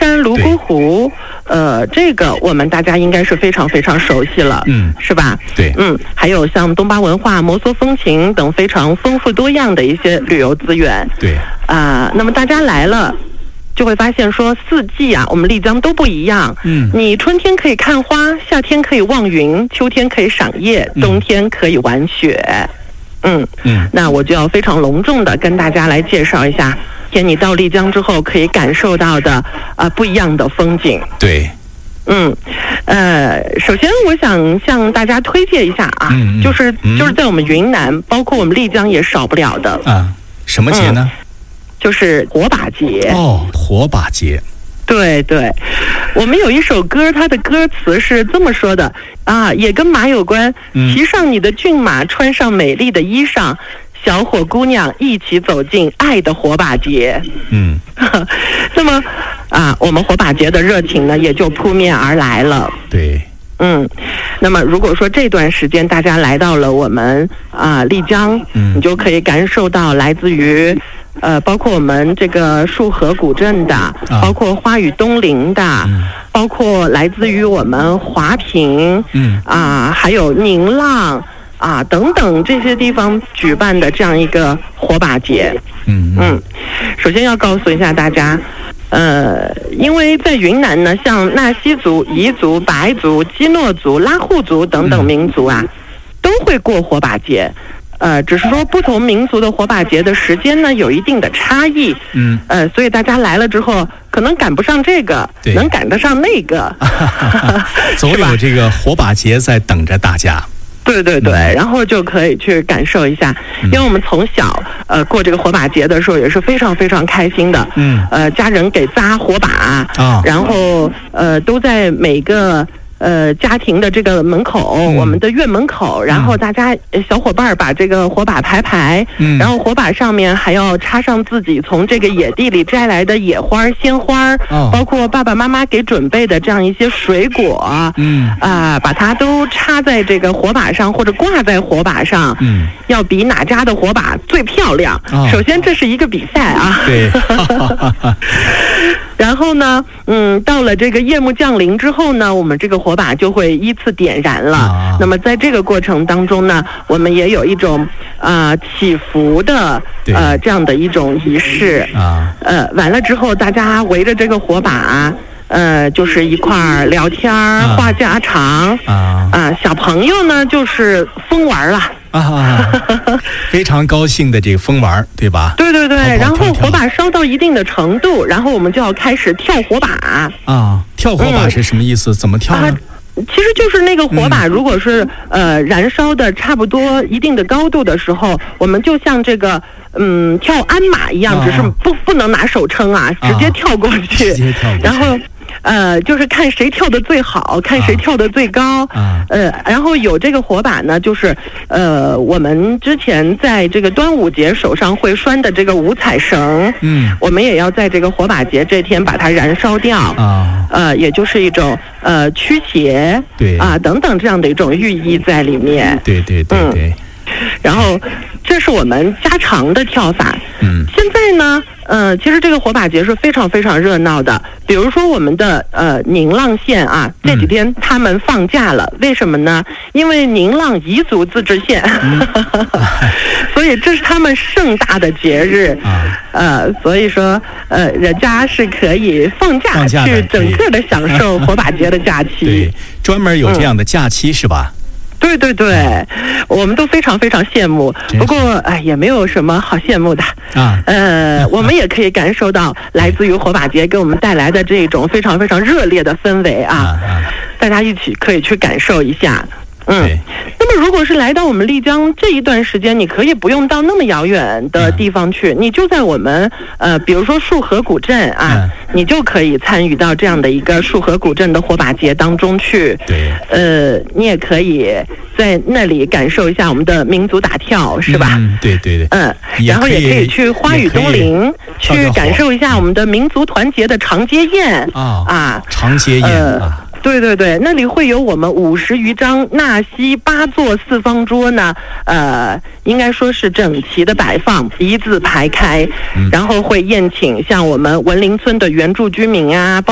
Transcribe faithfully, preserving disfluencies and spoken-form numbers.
山、泸沽湖，呃，这个我们大家应该是非常非常熟悉了， 嗯， 是吧？ 对， 嗯，还有像东巴文化、摩梭风情等非常丰富多样的一些旅游资源， 对， 啊、那么大家来了。就会发现说四季啊，我们丽江都不一样。 嗯， 你春天可以看花，夏天可以望云，秋天可以赏叶，冬天可以玩雪。嗯嗯， 那我就要非常隆重的跟大家来介绍一下，天你到丽江之后可以感受到的啊、呃、不一样的风景。 对。 嗯，呃，首先我想向大家推荐一下啊， 嗯嗯就是嗯就是在我们云南，包括我们丽江也少不了的啊，什么节呢？ 嗯就是火把节哦，火把节。 对对，我们有一首歌，它的歌词是这么说的啊，也跟马有关。 嗯骑上你的骏马，穿上美丽的衣裳，小伙姑娘一起走进爱的火把节。 嗯， 那么啊，我们火把节的热情呢，也就扑面而来了。 对。 嗯，那么如果说这段时间大家来到了我们啊丽江， 嗯你就可以感受到来自于呃，包括我们这个束河古镇的， 啊包括花语东林的， 嗯包括来自于我们华坪， 嗯啊，还有宁浪啊等等这些地方举办的这样一个火把节。 嗯嗯，首先要告诉一下大家。呃，因为在云南呢，像纳西族、彝族、白族、基诺族、拉祜族等等民族啊，都会过火把节。呃，只是说不同民族的火把节的时间呢有一定的差异。 嗯， 呃，所以大家来了之后，可能赶不上这个， 对能赶得上那个， 总有这个火把节在等着大家。 对对对， 嗯然后就可以去感受一下， 嗯因为我们从小呃过这个火把节的时候也是非常非常开心的， 嗯呃，家人给扎火把啊然后呃都在每个。呃，家庭的这个门口， 嗯我们的院门口，然后大家呃小伙伴儿把这个火把排排， 嗯然后火把上面还要插上自己从这个野地里摘来的野花、鲜花， 哦包括爸爸妈妈给准备的这样一些水果， 嗯啊、把它都插在这个火把上或者挂在火把上， 嗯， 要比哪家的火把最漂亮。 哦首先这是一个比赛啊。 对。 然后呢，嗯，到了这个夜幕降临之后呢，我们这个火把就会依次点燃了。 啊那么在这个过程当中呢，我们也有一种啊、呃祈福的对呃这样的一种仪式。 啊， 呃，完了之后，大家围着这个火把，呃，就是一块儿聊天儿、 啊话家常。 啊啊，小朋友呢就是疯玩了。 啊，非常高兴的这个疯玩，对吧？ 对对对， 跑跑然后跳跳火把烧到一定的程度，然后我们就要开始跳火把。 啊，跳火把是什么意思？怎么跳呢？ 其实就是那个火把，如果是、呃燃烧的差不多一定的高度的时候，我们就像这个嗯跳鞍马一样， 啊只是不不能拿手撑啊，直接跳过去， 直接跳过去然后。呃，就是看谁跳得最好，看谁跳得最高。 啊呃，然后有这个火把呢，就是呃，我们之前在这个端午节手上会拴的这个五彩绳， 嗯我们也要在这个火把节这天把它燃烧掉。 啊， 呃，也就是一种呃驱邪， 对啊等等这样的一种寓意在里面。 对对对对， 然后这是我们家常的跳法。 嗯现在呢，呃，其实这个火把节是非常非常热闹的。比如说我们的呃宁浪县啊，这几天他们放假了，为什么呢？因为宁浪彝族自治县，所以这是他们盛大的节日。 啊呃，所以说呃，人家是可以放假放假的去整个的享受火把节的假期。 对，专门有这样的假期是吧？ 对对对，我们都非常非常羡慕。 真不过哎，也没有什么好羡慕的。 啊， 呃，我们也可以感受到来自于火把节给我们带来的这种非常非常热烈的氛围啊！ 啊啊大家一起可以去感受一下。嗯对， 那么如果是来到我们丽江这一段时间，你可以不用到那么遥远的地方去，你就在我们呃，比如说束河古镇啊， 嗯你就可以参与到这样的一个束河古镇的火把节当中去。 对， 呃，你也可以在那里感受一下我们的民族打跳，是吧？ 嗯，对对对， 嗯， 也然后也可以可以去花语东林跳跳火去感受一下我们的民族团结的长街宴啊啊， 长街宴呃啊。 对对对，那里会有我们五十余张纳西八座四方桌呢，呃，应该说是整齐的摆放，一字排开， 嗯然后会宴请像我们文林村的原住居民啊。